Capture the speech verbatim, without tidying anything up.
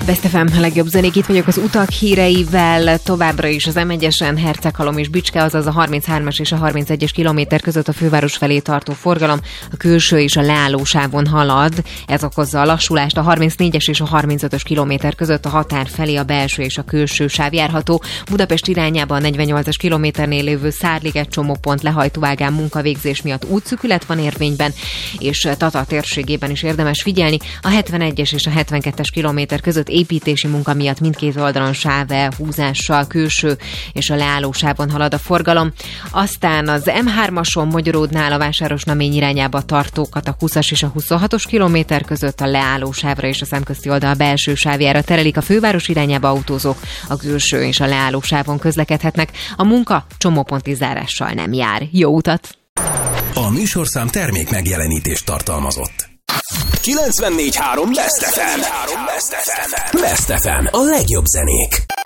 Best ef em, a legjobb zenék, itt vagyok az utak híreivel, továbbra is az em egyesen Herceghalom és Bicske, azaz a harminchármas és a harmincegyes kilométer között a főváros felé tartó forgalom a külső és a leállósávon halad, ez okozza a lassulást, a harmincnégyes és a harmincötös kilométer között a határ felé a belső és a külső sáv járható, Budapest irányába a negyvennyolcas kilométernél lévő Szárliget csomópont lehajtóágán munkavégzés miatt útszűkület van érvényben, és Tata térségében is érdemes figyelni, a hetvenegyes és a hetvenkettes kilométer között építési munka miatt mindkét oldalon sávelhúzással külső és a leállósávon halad a forgalom. Aztán az em hármason Magyaródnál a Vásárosnamény irányába tartókat a húszas és a huszonhatos kilométer között a leállósávra és a szemközti oldal belső sávjára terelik, a főváros irányába autózók a külső és a leállósávon közlekedhetnek. A munka csomóponti zárással nem jár. Jó utat! A műsorszám termék megjelenítést tartalmazott. kilencvennégy három Best ef em. Best ef em. A legjobb zenék.